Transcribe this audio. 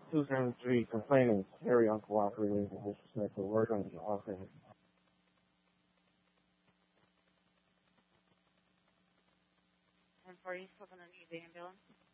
273 complainants, very uncooperative and disrespectful. We're going to offer him. 1040, still going to need the ambulance.